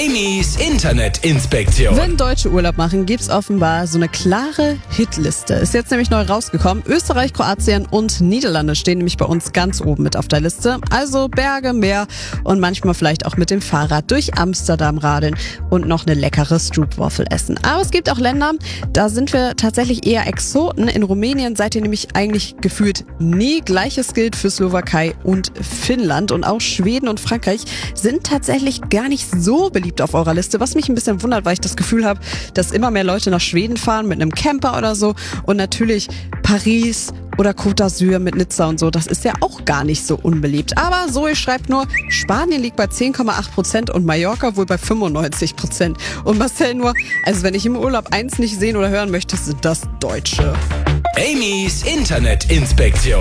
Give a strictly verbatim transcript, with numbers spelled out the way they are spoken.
Amy's Internetinspektion. Wenn Deutsche Urlaub machen, gibt's offenbar so eine klare Hitliste. Ist jetzt nämlich neu rausgekommen. Österreich, Kroatien und Niederlande stehen nämlich bei uns ganz oben mit auf der Liste. Also Berge, Meer und manchmal vielleicht auch mit dem Fahrrad durch Amsterdam radeln und noch eine leckere Stroopwafel essen. Aber es gibt auch Länder, da sind wir tatsächlich eher Exoten. In Rumänien seid ihr nämlich eigentlich gefühlt nie. Gleiches gilt für Slowakei und Finnland. Und auch Schweden und Frankreich sind tatsächlich gar nicht so beliebt auf eurer Liste, was mich ein bisschen wundert, weil ich das Gefühl habe, dass immer mehr Leute nach Schweden fahren mit einem Camper oder so. Und natürlich Paris oder Côte d'Azur mit Nizza und so, das ist ja auch gar nicht so unbeliebt. Aber Zoe schreibt nur, Spanien liegt bei zehn Komma acht Prozent und Mallorca wohl bei fünfundneunzig Prozent. Und Marcel nur, also wenn ich im Urlaub eins nicht sehen oder hören möchte, sind das Deutsche. Amy's Internetinspektion.